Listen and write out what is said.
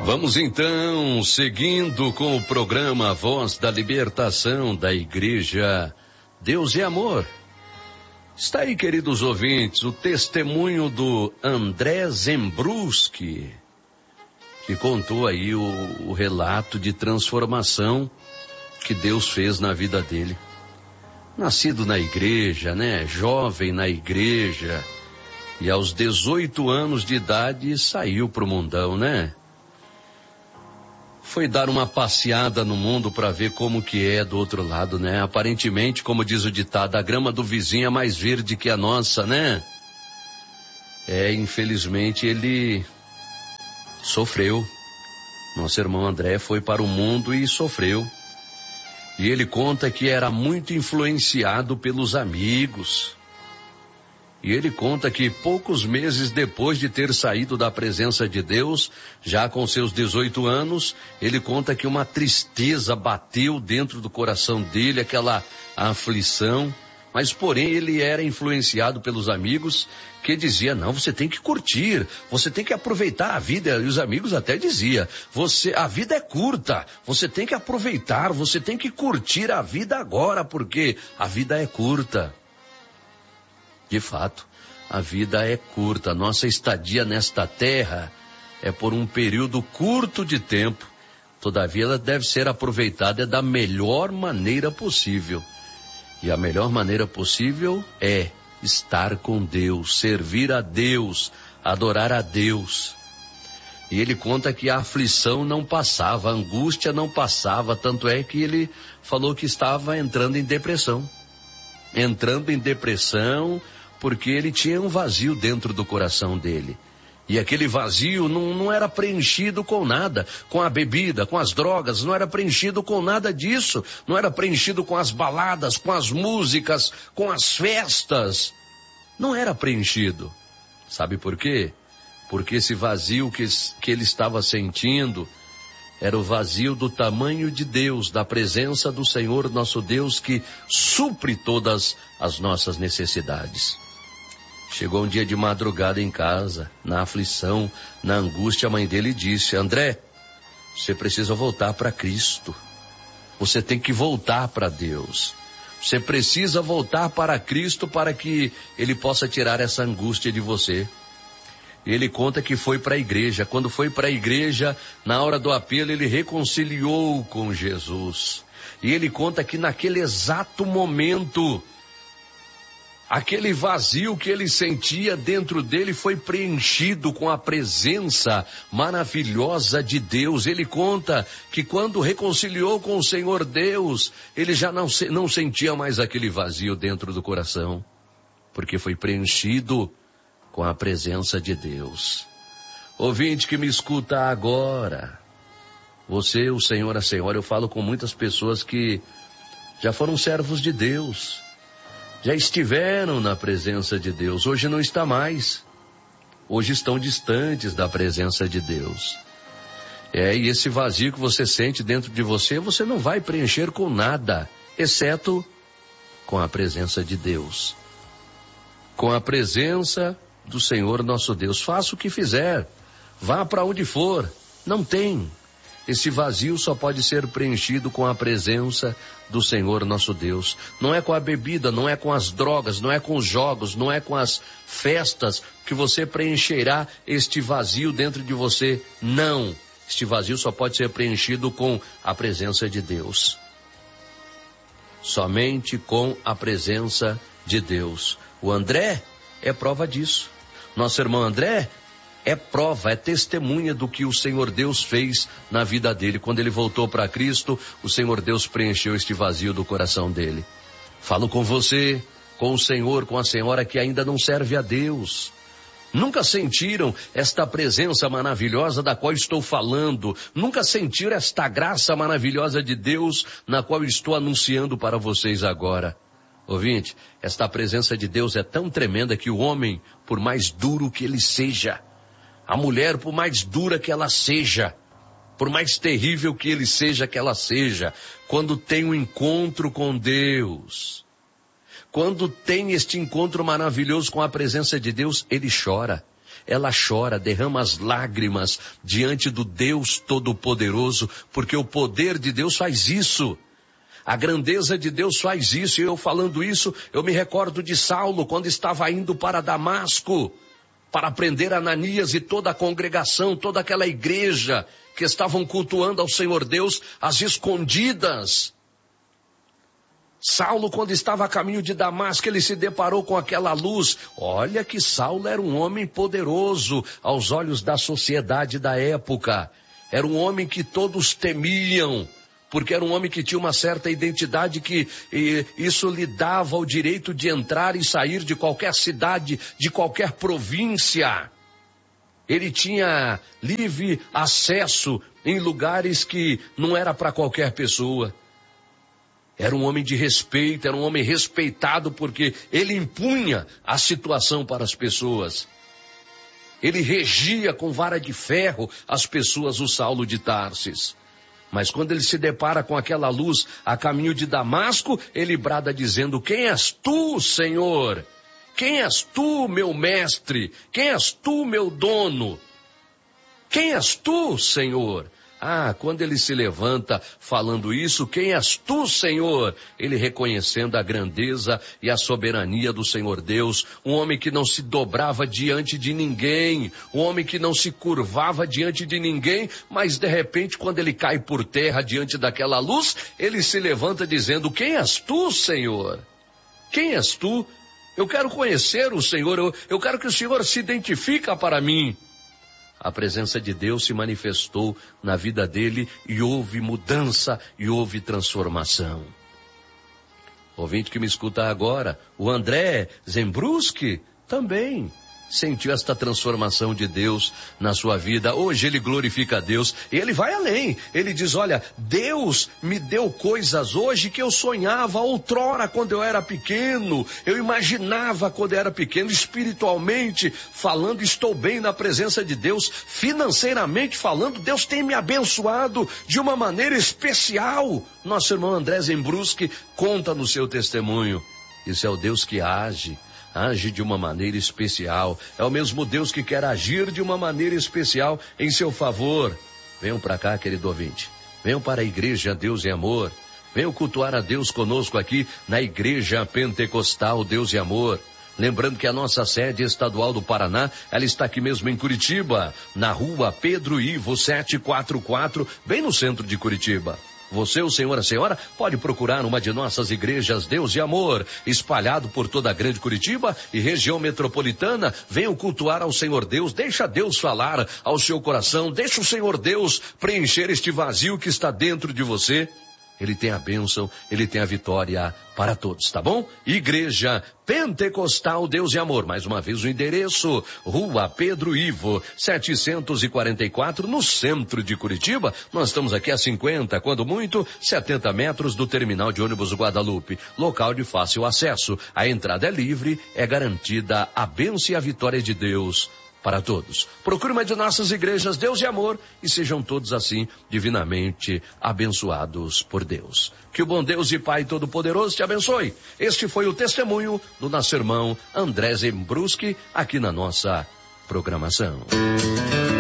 Vamos então, seguindo com o programa Voz da Libertação da Igreja Deus é Amor. Está aí, queridos ouvintes, o testemunho do André Zembruski, que contou aí o relato de transformação que Deus fez na vida dele. Nascido na igreja, né? Jovem na igreja, e aos 18 anos de idade saiu pro mundão, né? Foi dar uma passeada no mundo para ver como que é do outro lado, né? Aparentemente, como diz o ditado, a grama do vizinho é mais verde que a nossa, né? Infelizmente ele sofreu. Nosso irmão André foi para o mundo e sofreu. E ele conta que era muito influenciado pelos amigos. E ele conta que poucos meses depois de ter saído da presença de Deus, já com seus 18 anos, ele conta que uma tristeza bateu dentro do coração dele, aquela aflição. Mas porém ele era influenciado pelos amigos que diziam, não, você tem que curtir, você tem que aproveitar a vida. E os amigos até diziam, a vida é curta, você tem que aproveitar, você tem que curtir a vida agora, porque a vida é curta. De fato, a vida é curta. Nossa estadia nesta terra é por um período curto de tempo. Todavia, ela deve ser aproveitada da melhor maneira possível. E a melhor maneira possível é estar com Deus, servir a Deus, adorar a Deus. E ele conta que a aflição não passava, a angústia não passava, tanto é que ele falou que estava entrando em depressão. Porque ele tinha um vazio dentro do coração dele. E aquele vazio não era preenchido com nada, com a bebida, com as drogas, não era preenchido com nada disso, não era preenchido com as baladas, com as músicas, com as festas. Não era preenchido. Sabe por quê? Porque esse vazio que ele estava sentindo era o vazio do tamanho de Deus, da presença do Senhor nosso Deus, que supre todas as nossas necessidades. Chegou um dia de madrugada em casa, na aflição, na angústia, a mãe dele disse, André, você precisa voltar para Cristo. Você tem que voltar para Deus. Você precisa voltar para Cristo para que Ele possa tirar essa angústia de você. Ele conta que foi para a igreja. Quando foi para a igreja, na hora do apelo, ele reconciliou com Jesus. E ele conta que naquele exato momento, aquele vazio que ele sentia dentro dele foi preenchido com a presença maravilhosa de Deus. Ele conta que quando reconciliou com o Senhor Deus, ele já não sentia mais aquele vazio dentro do coração, porque foi preenchido com a presença de Deus. Ouvinte que me escuta agora, você, o Senhor, a Senhora, eu falo com muitas pessoas que já foram servos de Deus, já estiveram na presença de Deus, hoje não está mais, hoje estão distantes da presença de Deus. E esse vazio que você sente dentro de você, você não vai preencher com nada, exceto com a presença de Deus, com a presença do Senhor nosso Deus. Faça o que fizer, vá para onde for, não tem. Esse vazio só pode ser preenchido com a presença do Senhor nosso Deus. Não é com a bebida, não é com as drogas, não é com os jogos, não é com as festas que você preencherá este vazio dentro de você. Não, este vazio só pode ser preenchido com a presença de Deus. Somente com a presença de Deus. O André é prova disso. Nosso irmão André é prova, é testemunha do que o Senhor Deus fez na vida dele. Quando ele voltou para Cristo, o Senhor Deus preencheu este vazio do coração dele. Falo com você, com o Senhor, com a senhora que ainda não serve a Deus. Nunca sentiram esta presença maravilhosa da qual estou falando. Nunca sentiram esta graça maravilhosa de Deus na qual estou anunciando para vocês agora. Ouvinte, esta presença de Deus é tão tremenda que o homem, por mais duro que ele seja, a mulher, por mais dura que ela seja, por mais terrível que ele seja, que ela seja, quando tem um encontro com Deus, quando tem este encontro maravilhoso com a presença de Deus, ele chora. ela chora, derrama as lágrimas diante do Deus Todo-Poderoso, porque o poder de Deus faz isso. A grandeza de Deus faz isso. E eu falando isso, eu me recordo de Saulo, quando estava indo para Damasco, para prender Ananias e toda a congregação, toda aquela igreja que estavam cultuando ao Senhor Deus às escondidas. Saulo, quando estava a caminho de Damasco, ele se deparou com aquela luz. Olha que Saulo era um homem poderoso aos olhos da sociedade da época. Era um homem que todos temiam, porque era um homem que tinha uma certa identidade que isso lhe dava o direito de entrar e sair de qualquer cidade, de qualquer província. Ele tinha livre acesso em lugares que não era para qualquer pessoa. Era um homem de respeito, era um homem respeitado porque ele impunha a situação para as pessoas. Ele regia com vara de ferro as pessoas, o Saulo de Tarsis. Mas quando ele se depara com aquela luz a caminho de Damasco, ele brada dizendo: quem és tu, Senhor? Quem és tu, meu mestre? Quem és tu, meu dono? Quem és tu, Senhor? Quando ele se levanta falando isso, quem és tu, Senhor? Ele reconhecendo a grandeza e a soberania do Senhor Deus, um homem que não se dobrava diante de ninguém, um homem que não se curvava diante de ninguém, mas de repente, quando ele cai por terra diante daquela luz, ele se levanta dizendo: quem és tu, Senhor? Quem és tu? Eu quero conhecer o Senhor, eu quero que o Senhor se identifique para mim. A presença de Deus se manifestou na vida dele e houve mudança e houve transformação. Ouvinte que me escuta agora, o André Zembruski também sentiu esta transformação de Deus na sua vida. Hoje ele glorifica a Deus e ele vai além. Ele diz: olha, Deus me deu coisas hoje que eu sonhava outrora quando eu era pequeno. Eu imaginava quando eu era pequeno, espiritualmente falando, estou bem na presença de Deus. Financeiramente falando, Deus tem me abençoado de uma maneira especial. Nosso irmão André Zembruski conta no seu testemunho. Isso é o Deus que age de uma maneira especial. É o mesmo Deus que quer agir de uma maneira especial em seu favor. Venham para cá, querido ouvinte. Venham para a Igreja Deus e Amor. Venham cultuar a Deus conosco aqui na Igreja Pentecostal Deus e Amor. Lembrando que a nossa sede estadual do Paraná, ela está aqui mesmo em Curitiba, na rua Pedro Ivo 744, bem no centro de Curitiba. Você, o senhor, a senhora, pode procurar uma de nossas igrejas Deus e Amor, espalhado por toda a grande Curitiba e região metropolitana. Venham cultuar ao Senhor Deus, deixa Deus falar ao seu coração, deixa o Senhor Deus preencher este vazio que está dentro de você. Ele tem a bênção, ele tem a vitória para todos, tá bom? Igreja Pentecostal Deus e Amor. Mais uma vez o endereço, Rua Pedro Ivo, 744, no centro de Curitiba. Nós estamos aqui a 50, quando muito, 70 metros do terminal de ônibus Guadalupe. Local de fácil acesso. A entrada é livre, é garantida a bênção e a vitória de Deus para todos. Procure uma de nossas igrejas Deus e Amor e sejam todos assim divinamente abençoados por Deus. Que o bom Deus e Pai Todo-Poderoso te abençoe. Este foi o testemunho do nosso irmão André Zembruski aqui na nossa programação.